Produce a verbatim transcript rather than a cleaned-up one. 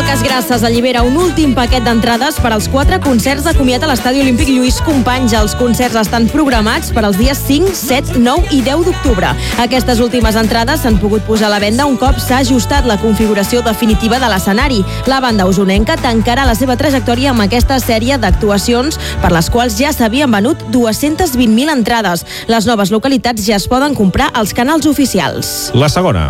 Vaques Grasses allibera un últim paquet d'entrades per als quatre concerts de comiat a l'Estadi Olímpic Lluís Companys. Els concerts estan programats per als dies cinc, set, nou i deu d'octubre. Aquestes últimes entrades s'han pogut posar a la venda un cop s'ha ajustat la configuració definitiva de l'escenari. La banda usonenca tancarà la seva trajectòria amb aquesta sèrie d'actuacions per les quals ja s'havien venut dues-centes vint mil entrades. Les noves localitats ja es poden comprar als canals oficials. La segona.